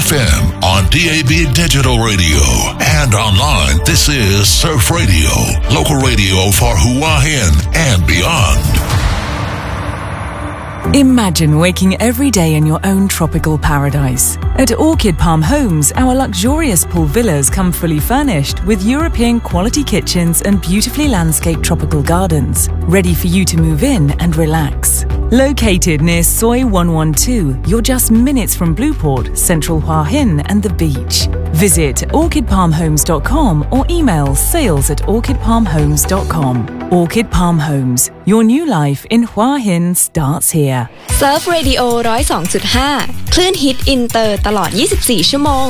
FM, on DAB Digital Radio, and online. This is Surf Radio, local radio for Hua Hin and beyond. Imagine waking every day in your own tropical paradise. At Orchid Palm Homes, our luxurious pool villas come fully furnished with European quality kitchens and beautifully landscaped tropical gardens, ready for you to move in and relax. Located near Soi 112, you're just minutes from Blueport, Central Hua Hin and the beach. Visit orchidpalmhomes.com or email sales@orchidpalmhomes.com. Orchid Palm Homes, your new life in Hua Hin starts here. Surf Radio 102.5 คลื่นฮิตอินเตอร์ตลอด 24 ชั่วโมง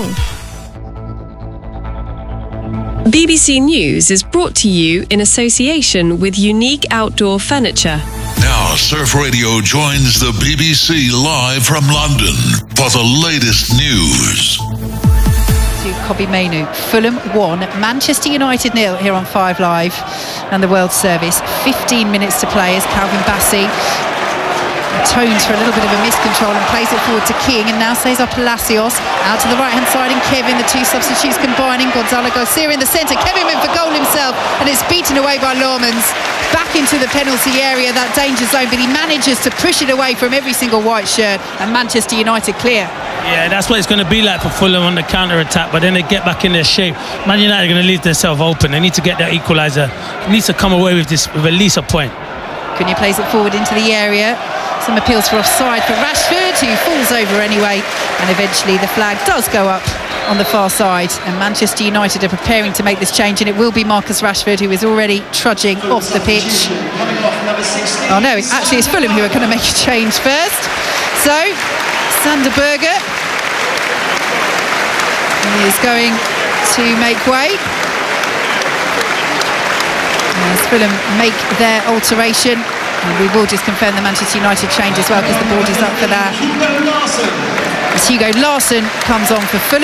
BBC News is brought to you in association with Unique Outdoor Furniture. Now, Surf Radio joins the BBC live from London for the latest news. Kobbie Mainoo. Fulham 1, Manchester United 0 here on 5 Live and the World Service. 15 minutes to play as Calvin Bassey atones for a little bit of a miscontrol and plays it forward to King, and now Cesar Palacios out to the right hand side, and Kevin, the two substitutes combining. Gonzalo Garcia in the centre, Kevin went for goal himself and it's beaten away by Lormans. Back into the penalty area, that danger zone, but he manages to push it away from every single white shirt, and Manchester United clear. Yeah, that's what it's going to be like for Fulham on the counter-attack, but then they get back in their shape. Man United are going to leave themselves open. They need to get that equaliser. He needs to come away with this with at least a point. Cunha plays it forward into the area. Some appeals for offside for Rashford, who falls over anyway, and eventually the flag does go up on the far side, and Manchester United are preparing to make this change, and it will be Marcus Rashford who is already trudging off the pitch. Oh no, actually it's Fulham who are going to make a change first. So Sander Berge is going to make way as Fulham make their alteration, and we will just confirm the Manchester United change as well because the board is up for that. As Hugo Larsson comes on for Fulham.